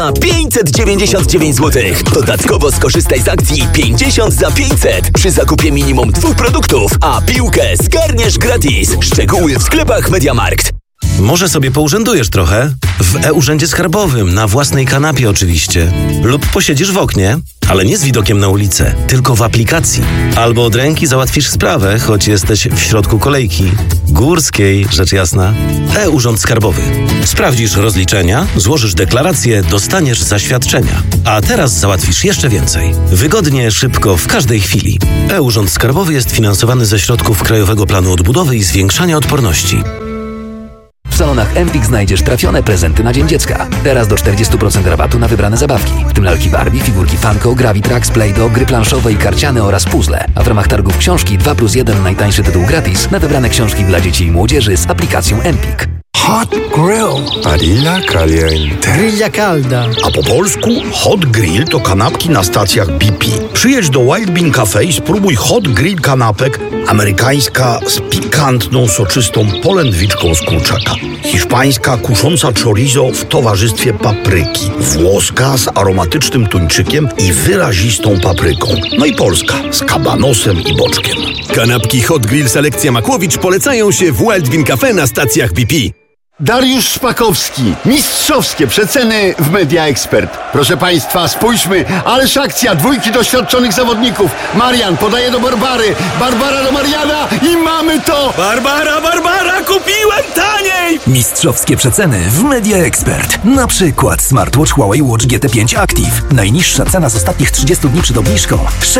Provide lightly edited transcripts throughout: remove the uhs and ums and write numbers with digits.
A 599 zł. Dodatkowo skorzystaj z akcji 50 za 500 przy zakupie minimum 2 produktów, a piłkę zgarniesz gratis. Szczegóły w sklepach MediaMarkt. Może sobie pourzędujesz trochę? W e-Urzędzie Skarbowym, na własnej kanapie oczywiście. Lub posiedzisz w oknie, ale nie z widokiem na ulicę, tylko w aplikacji. Albo od ręki załatwisz sprawę, choć jesteś w środku kolejki. Górskiej, rzecz jasna. E-Urząd Skarbowy. Sprawdzisz rozliczenia, złożysz deklarację, dostaniesz zaświadczenia. A teraz załatwisz jeszcze więcej. Wygodnie, szybko, w każdej chwili. E-Urząd Skarbowy jest finansowany ze środków Krajowego Planu Odbudowy i Zwiększania Odporności. W salonach Empik znajdziesz trafione prezenty na Dzień Dziecka. Teraz do 40% rabatu na wybrane zabawki, w tym lalki Barbie, figurki Funko, Gravitrax, Play-Doh, gry planszowe i karciane oraz puzzle. A w ramach targów książki 2+1 najtańszy tytuł gratis na wybrane książki dla dzieci i młodzieży z aplikacją Empik. Hot Grill. Barilla caliente. Grilla calda. A po polsku Hot Grill to kanapki na stacjach BP. Przyjedź do Wild Bean Cafe i spróbuj Hot Grill kanapek. Amerykańska z pikantną, soczystą polędwiczką z kurczaka. Hiszpańska kusząca chorizo w towarzystwie papryki. Włoska z aromatycznym tuńczykiem i wyrazistą papryką. No i polska z kabanosem i boczkiem. Kanapki Hot Grill Selekcja Makłowicz polecają się w Wild Bean Cafe na stacjach BP. Dariusz Szpakowski. Mistrzowskie przeceny w Media Expert. Proszę Państwa, spójrzmy. Ależ akcja, 2 doświadczonych zawodników. Marian podaje do Barbary. Barbara do Mariana i mamy to! Barbara, kupiłem taniej! Mistrzowskie przeceny w Media Expert. Na przykład smartwatch Huawei Watch GT5 Active. Najniższa cena z ostatnich 30 dni przed obniżką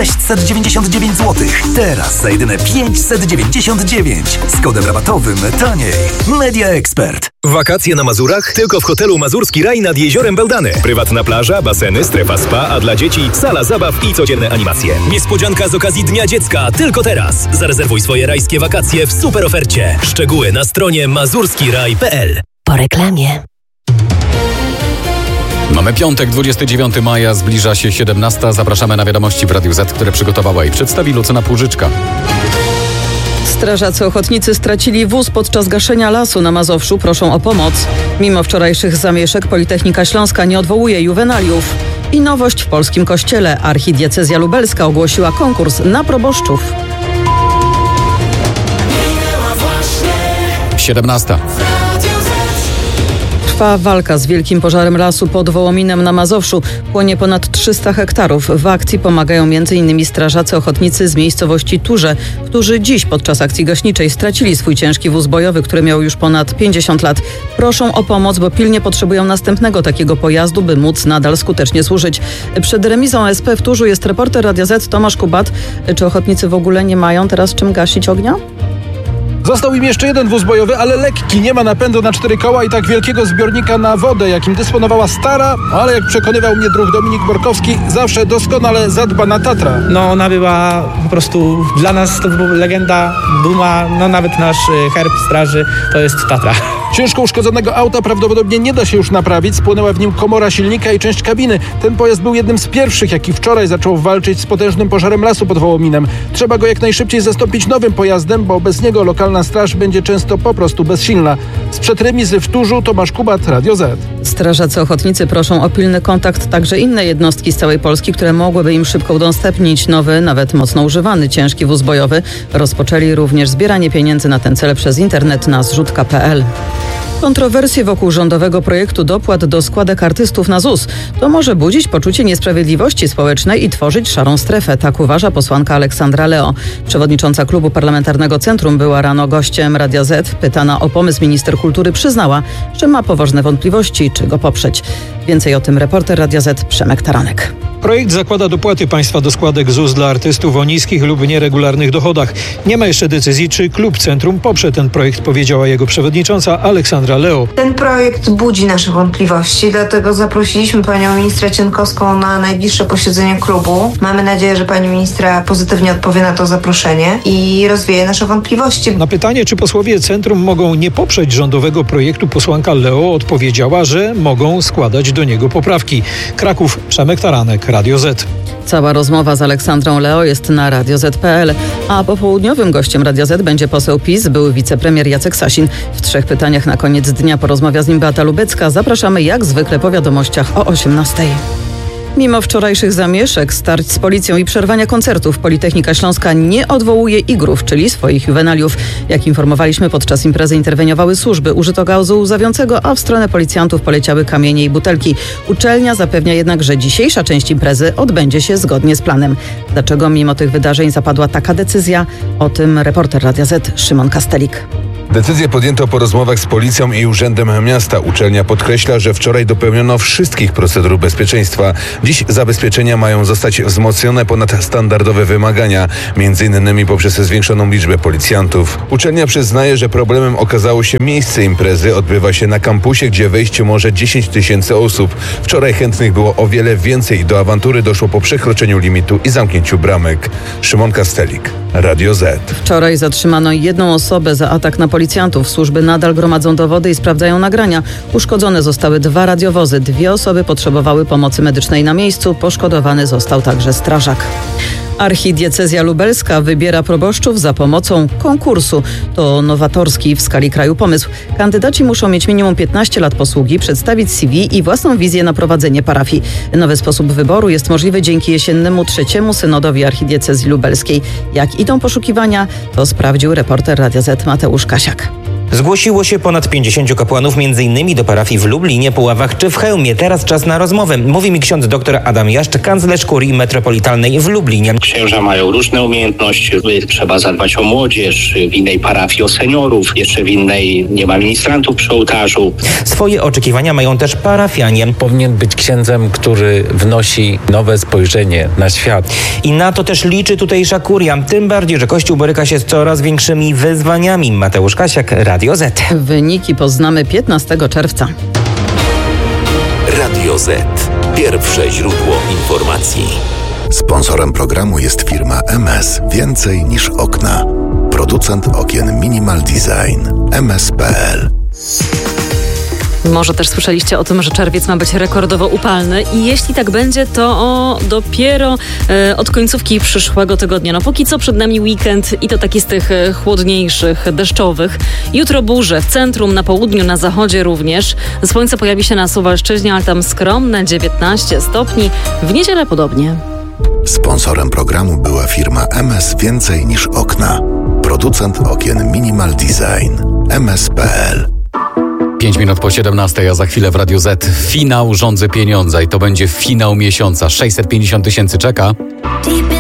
699 zł. Teraz za jedyne 599. Z kodem rabatowym taniej. Media Expert. Wakacje na Mazurach tylko w hotelu Mazurski Raj nad Jeziorem Bałdany. Prywatna plaża, baseny, strefa spa, a dla dzieci sala zabaw i codzienne animacje. Niespodzianka z okazji Dnia Dziecka tylko teraz. Zarezerwuj swoje rajskie wakacje w super ofercie. Szczegóły na stronie mazurskiraj.pl. Po reklamie. Mamy piątek, 29 maja, zbliża się 17. Zapraszamy na wiadomości w Radiu Z, które przygotowała i przedstawi Lucyna Płużyczka. Strażacy ochotnicy stracili wóz podczas gaszenia lasu na Mazowszu. Proszą o pomoc. Mimo wczorajszych zamieszek Politechnika Śląska nie odwołuje juwenaliów. I nowość w polskim kościele. Archidiecezja lubelska ogłosiła konkurs na proboszczów. 17. Trwa walka z wielkim pożarem lasu pod Wołominem na Mazowszu. Płonie ponad 300 hektarów. W akcji pomagają m.in. strażacy ochotnicy z miejscowości Turze, którzy dziś podczas akcji gaśniczej stracili swój ciężki wóz bojowy, który miał już ponad 50 lat. Proszą o pomoc, bo pilnie potrzebują następnego takiego pojazdu, by móc nadal skutecznie służyć. Przed remizą SP w Turzu jest reporter Radia Z Tomasz Kubat. Czy ochotnicy w ogóle nie mają teraz czym gasić ognia? Został im jeszcze jeden wóz bojowy, ale lekki, nie ma napędu na 4 koła i tak wielkiego zbiornika na wodę, jakim dysponowała stara, ale jak przekonywał mnie druh Dominik Borkowski, zawsze doskonale zadbana Tatra. No ona była po prostu, dla nas to była legenda, duma, no nawet nasz herb straży to jest Tatra. Ciężko uszkodzonego auta prawdopodobnie nie da się już naprawić, spłynęła w nim komora silnika i część kabiny. Ten pojazd był jednym z pierwszych, jaki wczoraj zaczął walczyć z potężnym pożarem lasu pod Wołominem. Trzeba go jak najszybciej zastąpić nowym pojazdem, bo bez niego lokalna straż będzie często po prostu bezsilna. Sprzed remizy w Turzu Tomasz Kubat, Radio Z. Strażacy ochotnicy proszą o pilny kontakt także inne jednostki z całej Polski, które mogłyby im szybko udostępnić nowy, nawet mocno używany ciężki wóz bojowy. Rozpoczęli również zbieranie pieniędzy na ten cel przez internet na zrzutka.pl. Kontrowersje wokół rządowego projektu dopłat do składek artystów na ZUS. To może budzić poczucie niesprawiedliwości społecznej i tworzyć szarą strefę. Tak uważa posłanka Aleksandra Leo. Przewodnicząca Klubu Parlamentarnego Centrum była rano gościem Radia Z. Pytana o pomysł minister kultury przyznała, że ma poważne wątpliwości, czy go poprzeć. Więcej o tym reporter Radia Z Przemek Taranek. Projekt zakłada dopłaty państwa do składek ZUS dla artystów o niskich lub nieregularnych dochodach. Nie ma jeszcze decyzji, czy Klub Centrum poprze ten projekt, powiedziała jego przewodnicząca Aleksandra Leo. Ten projekt budzi nasze wątpliwości, dlatego zaprosiliśmy panią ministrę Cienkowską na najbliższe posiedzenie klubu. Mamy nadzieję, że pani ministra pozytywnie odpowie na to zaproszenie i rozwieje nasze wątpliwości. Na pytanie, czy posłowie Centrum mogą nie poprzeć rządowego projektu, posłanka Leo odpowiedziała, że mogą składać do niego poprawki. Kraków, Przemek Taranek, Radio Z. Cała rozmowa z Aleksandrą Leo jest na radioz.pl, a popołudniowym gościem Radia Z będzie poseł PiS, były wicepremier Jacek Sasin. W 3 pytaniach na koniec dnia porozmawia z nim Beata Lubecka. Zapraszamy jak zwykle po wiadomościach o 18:00. Mimo wczorajszych zamieszek, starć z policją i przerwania koncertów, Politechnika Śląska nie odwołuje igrów, czyli swoich juwenaliów. Jak informowaliśmy, podczas imprezy interweniowały służby, użyto gazu łzawiącego, a w stronę policjantów poleciały kamienie i butelki. Uczelnia zapewnia jednak, że dzisiejsza część imprezy odbędzie się zgodnie z planem. Dlaczego mimo tych wydarzeń zapadła taka decyzja? O tym reporter Radia Z Szymon Kastelik. Decyzję podjęto po rozmowach z policją i urzędem miasta. Uczelnia podkreśla, że wczoraj dopełniono wszystkich procedur bezpieczeństwa. Dziś zabezpieczenia mają zostać wzmocnione ponad standardowe wymagania, m.in. poprzez zwiększoną liczbę policjantów. Uczelnia przyznaje, że problemem okazało się miejsce imprezy. Odbywa się na kampusie, gdzie wejść może 10 000 osób. Wczoraj chętnych było o wiele więcej. Do awantury doszło po przekroczeniu limitu i zamknięciu bramek. Szymon Kastelik, Radio Z. Wczoraj zatrzymano 1 osobę za atak na policjantów. Służby nadal gromadzą dowody i sprawdzają nagrania. Uszkodzone zostały 2 radiowozy. 2 osoby potrzebowały pomocy medycznej na miejscu. Poszkodowany został także strażak. Archidiecezja lubelska wybiera proboszczów za pomocą konkursu. To nowatorski w skali kraju pomysł. Kandydaci muszą mieć minimum 15 lat posługi, przedstawić CV i własną wizję na prowadzenie parafii. Nowy sposób wyboru jest możliwy dzięki jesiennemu 3. synodowi archidiecezji lubelskiej. Jak idą poszukiwania, to sprawdził reporter Radia Z Mateusz Kasiak. Zgłosiło się ponad 50 kapłanów, m.in. do parafii w Lublinie, Puławach czy w Chełmie. Teraz czas na rozmowę. Mówi mi ksiądz dr Adam Jaszcz, kanclerz kurii metropolitalnej w Lublinie. Księża mają różne umiejętności. Trzeba zadbać o młodzież, w innej parafii o seniorów, jeszcze w innej nie ma ministrantów przy ołtarzu. Swoje oczekiwania mają też parafianie. Powinien być księdzem, który wnosi nowe spojrzenie na świat. I na to też liczy tutejsza kuria. Tym bardziej, że Kościół boryka się z coraz większymi wyzwaniami. Mateusz Kasiak, Radio Z. Wyniki poznamy 15 czerwca. Radio Z. Pierwsze źródło informacji. Sponsorem programu jest firma MS. Więcej niż okna. Producent okien Minimal Design. MS.pl. Może też słyszeliście o tym, że czerwiec ma być rekordowo upalny i jeśli tak będzie, to dopiero od końcówki przyszłego tygodnia. No póki co przed nami weekend i to taki z tych chłodniejszych, deszczowych. Jutro burze w centrum, na południu, na zachodzie również. Słońce pojawi się na Suwalszczyźnie, ale tam skromne 19 stopni. W niedzielę podobnie. Sponsorem programu była firma MS. Więcej niż okna. Producent okien Minimal Design. MS.pl. 5 minut po 17, a za chwilę w Radiu Z finał Rządzy Pieniądza i to będzie finał miesiąca. 650 000 czeka.